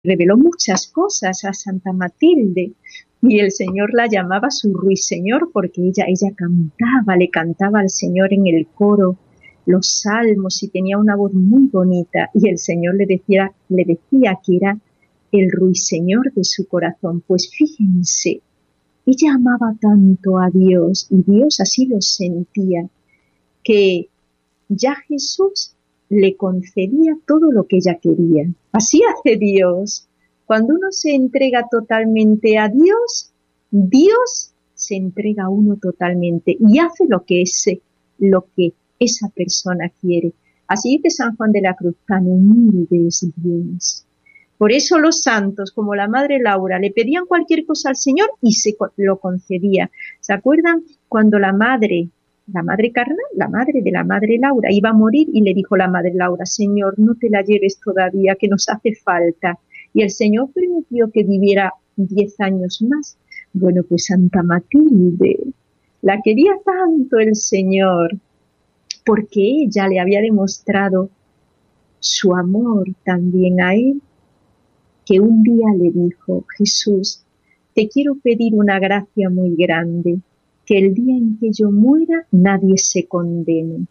reveló muchas cosas a Santa Matilde y el Señor la llamaba su ruiseñor porque ella cantaba, le cantaba al Señor en el coro los salmos y tenía una voz muy bonita y el Señor le decía que era el ruiseñor de su corazón. Pues fíjense, ella amaba tanto a Dios y Dios así lo sentía, que ya Jesús le concedía todo lo que ella quería. Así hace Dios. Cuando uno se entrega totalmente a Dios, Dios se entrega a uno totalmente y hace lo que esa persona quiere. Así dice San Juan de la Cruz, tan humilde es Dios. Por eso los santos, como la Madre Laura, le pedían cualquier cosa al Señor y se lo concedía. ¿Se acuerdan cuando la madre carnal, la madre de la Madre Laura, iba a morir y le dijo la Madre Laura, Señor, no te la lleves todavía, que nos hace falta? Y el Señor permitió que viviera 10 años más. Bueno, pues Santa Matilde la quería tanto el Señor, porque ella le había demostrado su amor también a él, que un día le dijo, Jesús, te quiero pedir una gracia muy grande, que el día en que yo muera nadie se condene.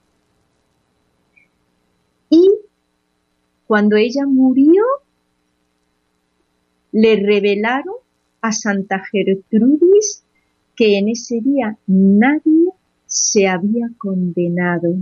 Y cuando ella murió, le revelaron a Santa Gertrudis que en ese día nadie se había condenado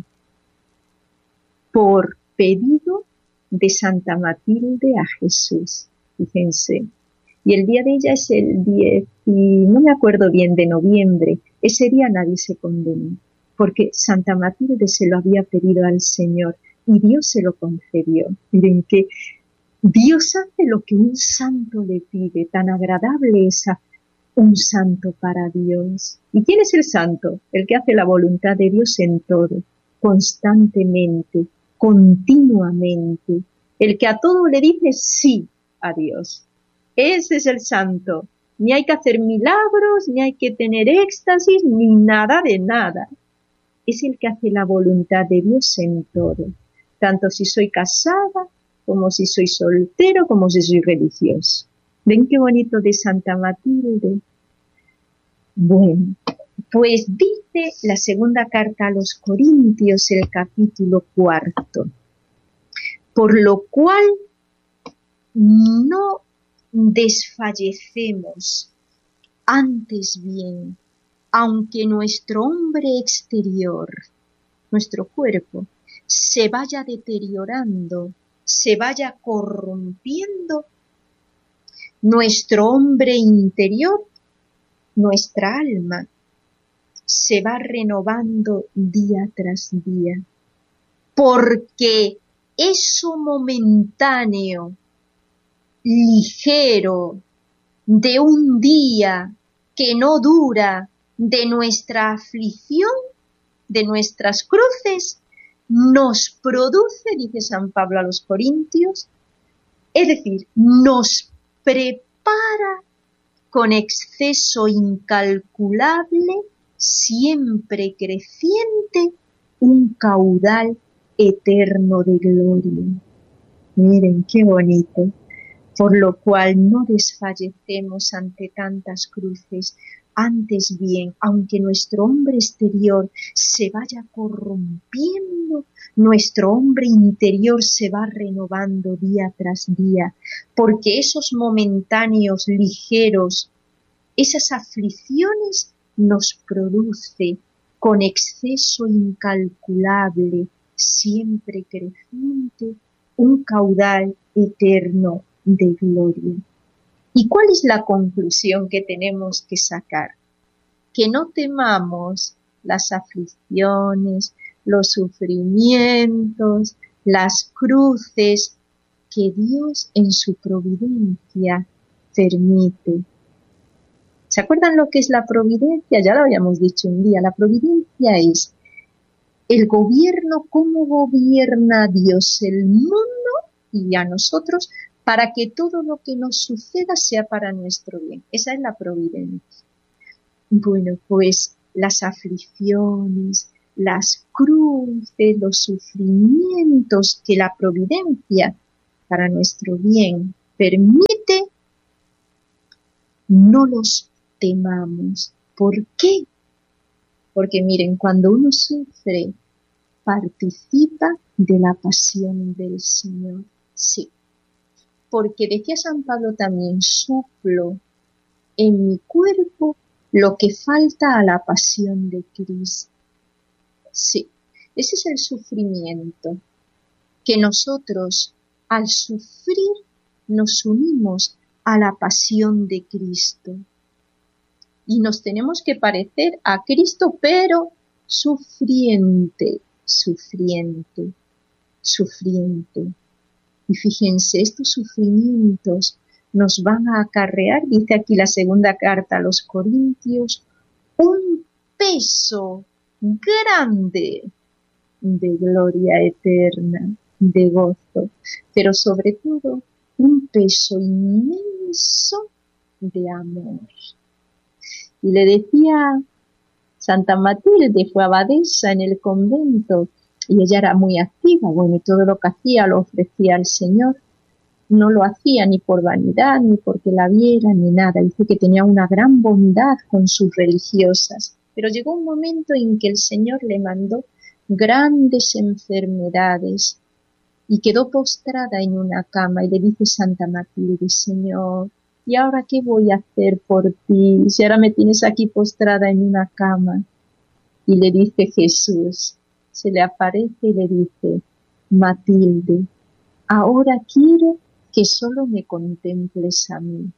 por pedido de Santa Matilde a Jesús. Fíjense. Y el día de ella es el 10, y no me acuerdo bien, de noviembre. Ese día nadie se condenó, porque Santa Matilde se lo había pedido al Señor y Dios se lo concedió. Miren que Dios hace lo que un santo le pide, tan agradable es un santo para Dios. ¿Y quién es el santo? El que hace la voluntad de Dios en todo, constantemente, continuamente. El que a todo le dice sí a Dios. Ese es el santo. Ni hay que hacer milagros, ni hay que tener éxtasis, ni nada de nada. Es el que hace la voluntad de Dios en todo. Tanto si soy casada, como si soy soltero, como si soy religioso. ¿Ven qué bonito de Santa Matilde? Bueno, pues dice la segunda carta a los Corintios, el capítulo 4. Por lo cual no desfallecemos, antes bien, aunque nuestro hombre exterior, nuestro cuerpo, se vaya deteriorando, se vaya corrompiendo, nuestro hombre interior, nuestra alma, se va renovando día tras día, porque eso momentáneo, ligero, de un día que no dura, de nuestra aflicción, de nuestras cruces, nos produce, dice San Pablo a los Corintios, es decir, nos prepara con exceso incalculable, siempre creciente, un caudal eterno de gloria. Miren qué bonito. Por lo cual no desfallecemos ante tantas cruces, antes bien, aunque nuestro hombre exterior se vaya corrompiendo, nuestro hombre interior se va renovando día tras día, porque esos momentáneos ligeros, esas aflicciones nos produce con exceso incalculable, siempre creciente, un caudal eterno de gloria. ¿Y cuál es la conclusión que tenemos que sacar? Que no temamos las aflicciones, los sufrimientos, las cruces que Dios en su providencia permite. ¿Se acuerdan lo que es la providencia? Ya lo habíamos dicho un día. La providencia es el gobierno, cómo gobierna Dios el mundo y a nosotros, para que todo lo que nos suceda sea para nuestro bien. Esa es la providencia. Bueno, pues las aflicciones, las cruces, los sufrimientos que la providencia para nuestro bien permite, no los temamos. ¿Por qué? Porque miren, cuando uno sufre, participa de la pasión del Señor. Sí, porque decía San Pablo también, suplo en mi cuerpo lo que falta a la pasión de Cristo. Sí, ese es el sufrimiento, que nosotros al sufrir nos unimos a la pasión de Cristo. Y nos tenemos que parecer a Cristo, pero sufriente, sufriente, sufriente. Y fíjense, estos sufrimientos nos van a acarrear, dice aquí la segunda carta a los Corintios, un peso grande de gloria eterna, de gozo, pero sobre todo un peso inmenso de amor. Y le decía, Santa Matilde fue abadesa en el convento y ella era muy activa, bueno, y todo lo que hacía lo ofrecía al Señor. No lo hacía ni por vanidad, ni porque la viera, ni nada. Dice que tenía una gran bondad con sus religiosas. Pero llegó un momento en que el Señor le mandó grandes enfermedades y quedó postrada en una cama y le dice Santa Matilde, Señor, ¿y ahora qué voy a hacer por ti si ahora me tienes aquí postrada en una cama? Y le dice Jesús, se le aparece y le dice, Matilde, ahora quiero que solo me contemples a mí.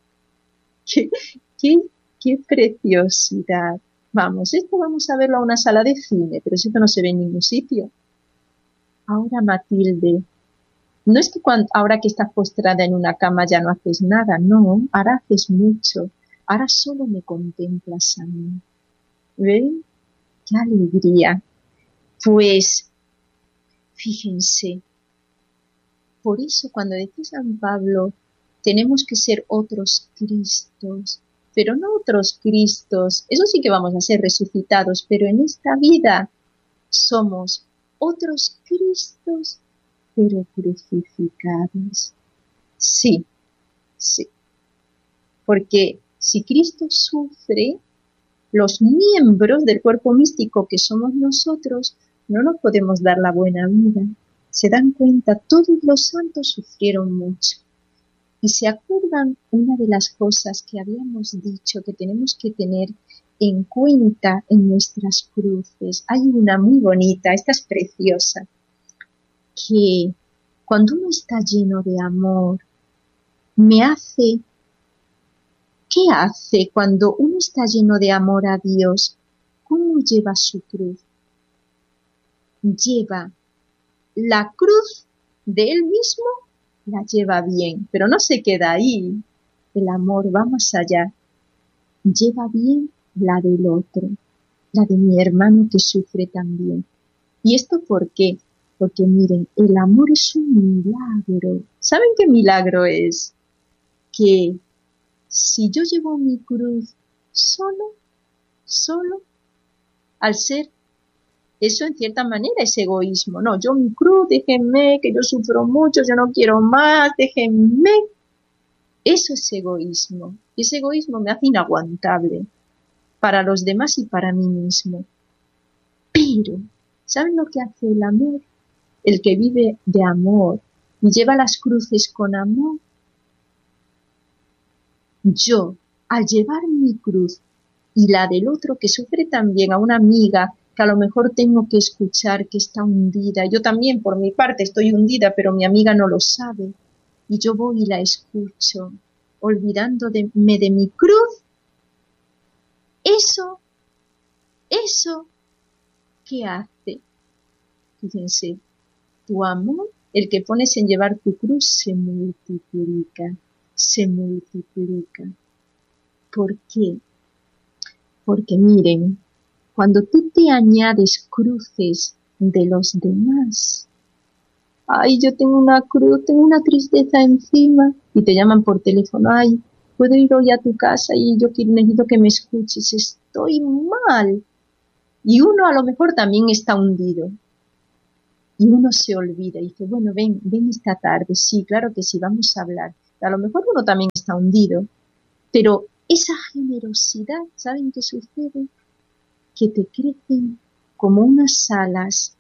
¡Qué preciosidad! Vamos, esto vamos a verlo a una sala de cine, pero esto no se ve en ningún sitio. Ahora, Matilde, no es que ahora que estás postrada en una cama ya no haces nada, no, ahora haces mucho, ahora solo me contemplas a mí. ¿Ven? ¡Qué alegría! Pues, fíjense, por eso cuando decía San Pablo, tenemos que ser otros Cristos, pero no otros Cristos, eso sí que vamos a ser resucitados, pero en esta vida somos otros Cristos, pero crucificados. Sí, sí, porque si Cristo sufre, los miembros del cuerpo místico que somos nosotros, no nos podemos dar la buena vida. Se dan cuenta, todos los santos sufrieron mucho. Y se acuerdan una de las cosas que habíamos dicho que tenemos que tener en cuenta en nuestras cruces. Hay una muy bonita, esta es preciosa, que cuando uno está lleno de amor, ¿qué hace cuando uno está lleno de amor a Dios? ¿Cómo lleva su cruz? Lleva la cruz de él mismo, la lleva bien, pero no se queda ahí. El amor va más allá. Lleva bien la del otro, la de mi hermano que sufre también. ¿Y esto por qué? Porque miren, el amor es un milagro. ¿Saben qué milagro es? Que si yo llevo mi cruz solo, al ser eso en cierta manera es egoísmo. No, yo mi cruz, déjenme, que yo sufro mucho, yo no quiero más, déjenme. Eso es egoísmo. Y ese egoísmo me hace inaguantable para los demás y para mí mismo. Pero, ¿saben lo que hace el amor? El que vive de amor y lleva las cruces con amor. Yo, al llevar mi cruz y la del otro que sufre también, a una amiga que a lo mejor tengo que escuchar que está hundida, yo también por mi parte estoy hundida, pero mi amiga no lo sabe, y yo voy y la escucho, olvidándome de mi cruz, eso, ¿qué hace? Fíjense, tu amor, el que pones en llevar tu cruz, se multiplica. ¿Por qué? Porque miren, cuando tú te añades cruces de los demás, ay, yo tengo una cruz, tengo una tristeza encima, y te llaman por teléfono, ay, puedo ir hoy a tu casa y yo necesito que me escuches, estoy mal. Y uno a lo mejor también está hundido. Y uno se olvida y dice, bueno, ven esta tarde, sí, claro que sí, vamos a hablar. A lo mejor uno también está hundido, pero esa generosidad, ¿saben qué sucede? Que te crecen como unas alas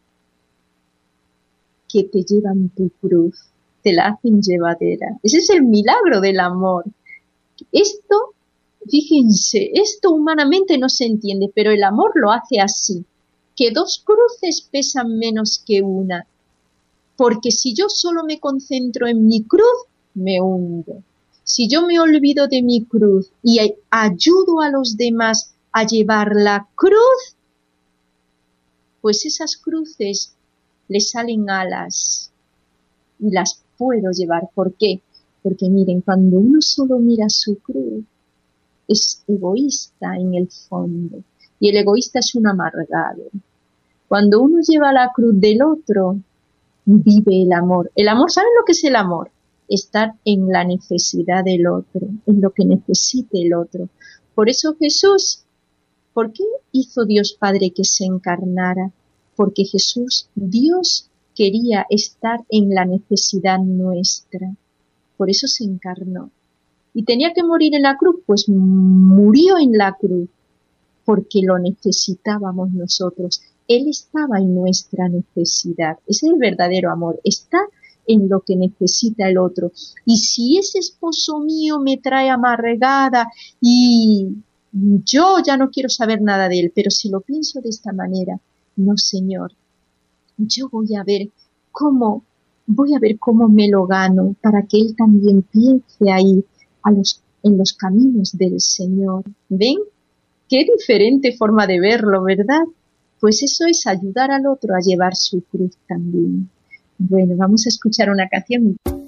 que te llevan tu cruz, te la hacen llevadera. Ese es el milagro del amor. Esto, fíjense, esto humanamente no se entiende, pero el amor lo hace así, que dos cruces pesan menos que una, porque si yo solo me concentro en mi cruz, me hundo. Si yo me olvido de mi cruz y ayudo a los demás a llevar la cruz, pues esas cruces le salen alas y las puedo llevar. ¿Por qué? Porque miren, cuando uno solo mira su cruz, es egoísta en el fondo. Y el egoísta es un amargado. Cuando uno lleva la cruz del otro, vive el amor. El amor, ¿saben lo que es el amor? Estar en la necesidad del otro, en lo que necesite el otro. Por eso Jesús, ¿por qué hizo Dios Padre que se encarnara? Porque Jesús, Dios, quería estar en la necesidad nuestra. Por eso se encarnó. ¿Y tenía que morir en la cruz? Pues murió en la cruz, porque lo necesitábamos nosotros. Él estaba en nuestra necesidad. Ese es el verdadero amor. Está en lo que necesita el otro. Y si ese esposo mío me trae amargada y yo ya no quiero saber nada de él, pero si lo pienso de esta manera, no, Señor, yo voy a ver cómo me lo gano para que él también piense ahí en los caminos del Señor. ¿Ven? Qué diferente forma de verlo, ¿verdad? Pues eso es ayudar al otro a llevar su cruz también. Bueno, vamos a escuchar una canción.